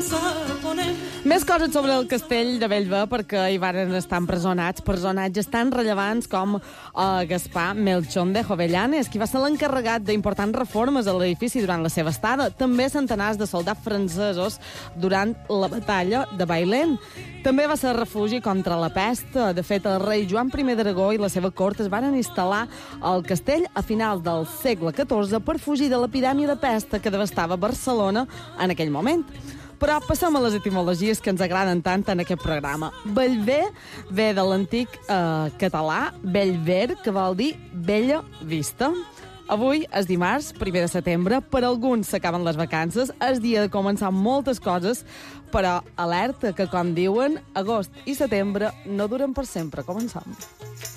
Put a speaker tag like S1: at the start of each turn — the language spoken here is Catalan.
S1: Més coses sobre el castell de Bellver, perquè hi van estar empresonats personatges tan rellevants com Gaspar Melchón de Jovellanes, qui va ser l'encarregat d'importants reformes a l'edifici durant la seva estada. També centenars de soldats francesos durant la batalla de Bailén. També va ser refugi contra la pest. De fet, el rei Joan I d'Aragó i la seva cort es van instal·lar al castell a finals del segle XIV per fugir de l'epidèmia de pesta que devastava Barcelona en aquell moment. Però passem a les etimologies que ens agraden tant en aquest programa. Bellver ve de l'antic català Bellver, que vol dir bella vista. Avui és dimarts, 1 de setembre. Per alguns s'acaben les vacances. És dia de començar moltes coses, però alerta que, com diuen, agost i setembre no duren per sempre. Començam.